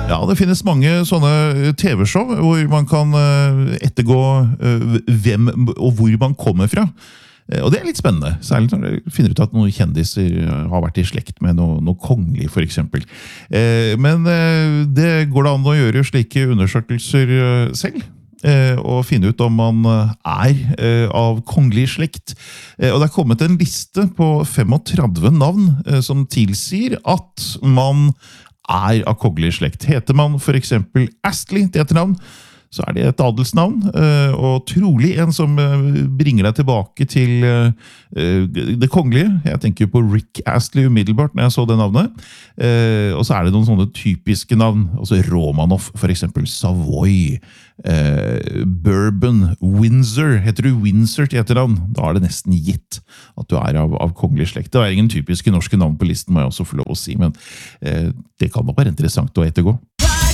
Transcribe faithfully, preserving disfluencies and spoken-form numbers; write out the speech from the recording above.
Ja, det finnes mange sånne T V-show hvor man kan ettergå hvem og hvor man kommer fra. Og det er litt spennende, særlig når du finner ut at noen kjendiser har vært i slekt med noe, noe kongelig, for eksempel. Men det går da an å gjøre slike undersøkelser selv, og finne ut om man er av kongelig slekt. Og det er kommet en liste på femogtredve navn som tilsier at man er av kongelig slekt. Heter man for eksempel Astley til etternavn, så er det et adelsnavn, og trolig en som bringer deg tilbake til det kongelige. Jeg tenker på Rick Astley umiddelbart når jeg så det navnet. Og så er det noen sånne typiske navn, altså Romanov, for eksempel Savoy, Bourbon, Windsor. Heter du Windsor til etternavn, da er det nesten gitt at du er av, av kongelig slekt. Det er ingen typiske norske navn på listen, må jeg også få lov å si, men det kan nok være interessant å ettergå.